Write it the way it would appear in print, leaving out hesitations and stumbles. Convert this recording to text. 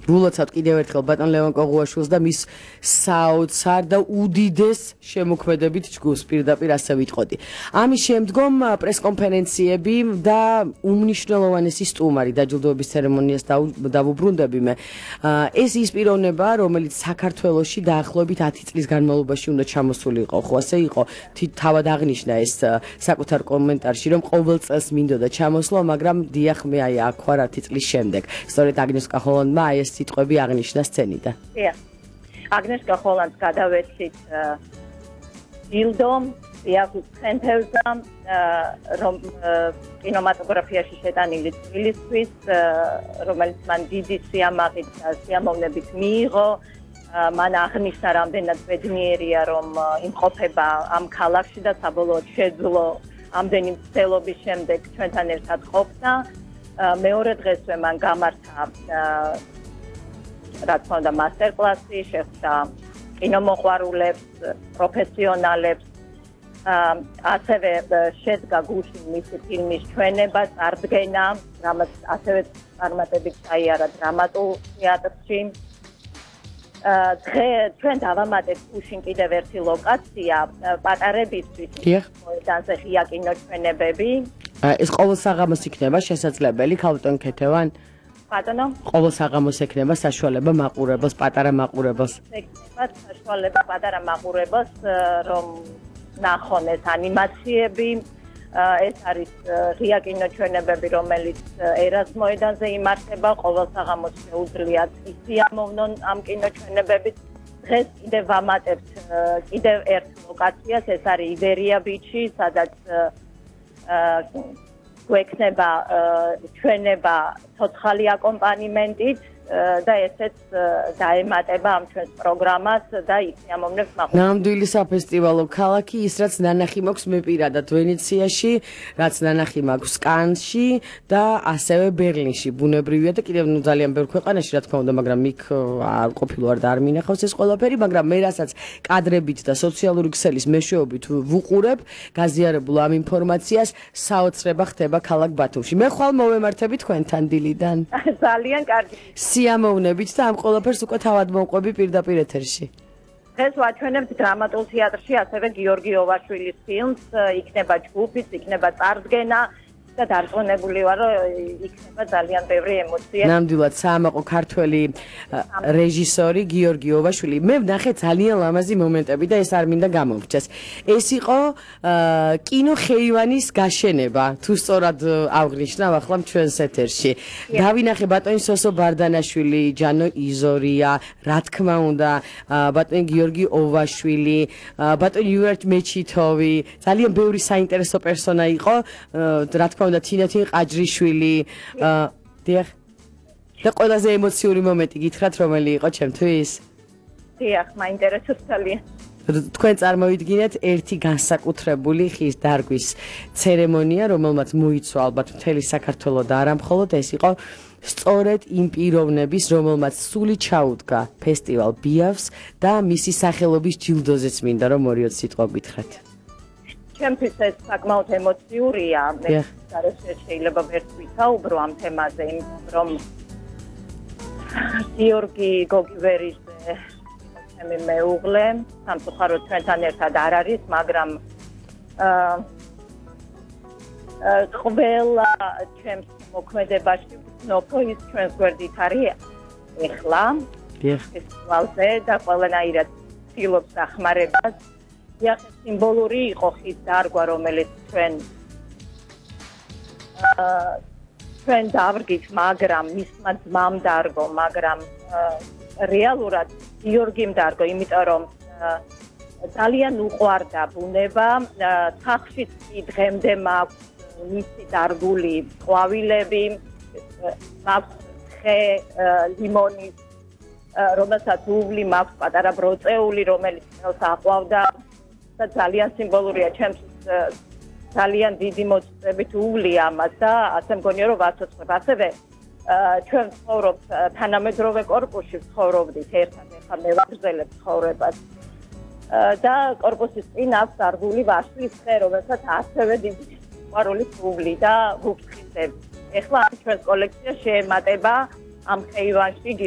გულოცავთ კიდევ ერთხელ ბატონ ლევან კოღუაშვილს და მის საოცარ და უდიდეს შემოქმედებით ჯგუფს პირდაპირ ასე ვიტყოდი. ამის შემდგომ პრესკონფერენციები და უმნიშვნელოვანესი სტუმარი დაჯილდოების ცერემონიას დავუბრუნდები მე. ეს ის პიროვნება, რომელიც საქართველოში დაახლოებით 10 წლის განმავლობაში უნდა ჩამოსულიყო, ხო ასე იყო? თავად აღნიშნა ეს საკუთარ კომენტარში, რომ ყოველ წელს მინდოდა ჩამოსვლა, მაგრამ დიახ მე აი აქ ვარ 10 წლის შემდეგ. სწორედ აგნესკა ჰოლანდმა აი ეს სიტყვები აღნიშნა სცენიდან. დიახ. აგნესკა ჰოლანდს გადავეცით ჯილდომ იახუს ცენტრზე რომ კინემატოგრაფიაში შეტანილი წვლილისთვის, რომელიც მან დიდი სიამაყით და სიამოვნებით მიიღო. მან აღნიშნა რამდენად ბედნიერია რომ იმყოფება ამ ქალაქში და საბოლოოდ შეძლო ამდენი მცდელობის შემდეგ ჩვენთან ერთად ყოფნა. მეორე დღესვე მან გამართა რა თქმა უნდა მასტერკლასი, შეხვდა კინომოყვარულებს, პროფესიონალებს. ასევე შედგა გუშინ მისი ფილმის ჩვენება, წარდგენა, რამაც ასევე წარმატებით ჩაიარა დრამატულ თეატრში. ჩვენ დავამატეთ გუშინ კიდევ ერთი ლოკაცია პატარებისთვის, მოედანზე ღია კინოჩვენებები. ეს ყოველ საღამოს იქნება შესაძლებელი, ქალბატონ ქეთევან? ბატონო? ყოველ საღამოს ექნება საშუალება მაყურებელს, პატარა მაყურებელს. ექნება საშუალება პატარა მაყურებელს, რომ ნახონ ეს ანიმაციები. ეს არის ღია კინოჩვენებები, რომელიც ერას მოედანზე იმართება, ყოველ საღამოს შეუძლიათ ისიამოვნონ ამ კინოჩვენებებით. დღეს კიდევ ვამატებთ კიდევ ერთ ლოკაციას, ეს არის იბერია ბიჩი, სადაც გვექნება ჩვენება ცოცხალი აკომპანიმენტით და ესეც დაემატება ამ ჩვენს პროგრამას და ისიამოვნებს მაყურებელს. ნამდვილი საფესტივალო ქალაქი, ის რაც ნანახი მაქვს მე პირადად ვენეციაში, რაც ნანახი მაქვს კანში და ასევე ბერლინში. ბუნებრივია და კიდევ ძალიან ბევრ ქვეყანაში, რა თქმა უნდა, მაგრამ იქ არ ყოფილვარ და არ მინახავს ეს ყველაფერი, მაგრამ მე რასაც კადრებით და სოციალური ქსელის მეშვეობით ვუყურებ გაზიარებულ ამ ინფორმაციას, საოცრება ხდება ქალაქ ბათუმში. მე ხვალ მოვემართები თქვენთან დილიდან. ძალიან კარგი. სიამოვნებით და ამ ყველაფერს უკვე თავად მოვყვები პირდაპირ ეთერში. დღეს ვაჩვენებთ დრამატულ თეატრში ასევე გიორგი ოვაშვილის ფილმს, იქნება ჯგუფიც, იქნება წარდგენა და დარწმუნებული ვარ, რომ იქნება ძალიან ბევრი ემოცია. ნამდვილად საამაყო ქართველი რეჟისორი გიორგი ოვაშვილი. მე ვნახე ძალიან ლამაზი მომენტები და ეს არ მინდა გამოვჭეს. ეს იყო კინოხეივანის გაშენება, თუ სწორად აღნიშნავ ახლა ჩვენს ეთერში. დავინახე ბატონი სოსო ბარდანაშვილი, ჯანო იზორია, რა თქმა უნდა, ბატონი გიორგი ოვაშვილი, ბატონი იურატ მეჩითოვი, ძალიან ბევრი საინტერესო პერსონა იყო, რა თქმა უნდა თინათინ ყაჯრიშვილი, დიახ. და ყველაზე ემოციური მომენტი გითხრათ რომელი იყო ჩემთვის? დიახ, მაინტერესებს ძალიან. თქვენ წარმოვიდგინეთ ერთი განსაკუთრებული ხის დარგვის ცერემონია, რომელმაც მოიცვა ალბათ მთელი საქართველო და არა მხოლოდ ეს იყო სწორედ იმ პიროვნების, რომელმაც სული ჩაუდგა ფესტივალ ბიავს და მისი სახელობის ჯილდოზეც მინდა რომ 2 სიტყვა გითხრათ. ჩემთვის ეს საკმაოდ ემოციურია. მე შეიძლება ვერ ვისაუბრო ამ თემაზე, რომ გიორგი გოგივერიძე ჩემი მეუღლე, სამწუხაროდ ჩვენთან ერთად არ არის, მაგრამ ყველა ჩემს მოქმედებაში ვცნობ, ის ჩვენს გვერდით არის ეხლა ფესტივალზე და ყველანაირად ცდილობს დახმარებას. იახ სიმბოლური იყო ხის დარგვა, რომელიც ჩვენ დავრგით, მაგრამ მისმა ძმამ დარგო, მაგრამ რეალურად გიორგიმ დარგო, იმიტომ რომ ძალიან უყვარდა ბუნება, სახშიც კი დღემდე მაქვს მისი დარგული ყვავილები, მაქვს ხე ლიმონის, რომელსაც უვლი, მაქვს პატარა ბროწეული, რომელიც ხელს აყვავდა და ძალიან სიმბოლურია ჩემთვის, ძალიან დიდი მოწესრებით უვლი ამას და ასე მგონია რომ ვაცოცხლებ. ასევე ჩვენ ვცხოვრობთ თანამედროვე კორპუსში, ვცხოვრობდით ერთად, ახლა მე ვაგრძელებ ცხოვრებას. და კორპუსის წინ აქვს დარგული ვაშლის ხე, რომელსაც ასევე დიდი ყვარულის უვლი და ვუფრთხილდები. ახლა ჩვენს კოლექციას შეემატება ამ ხეივანში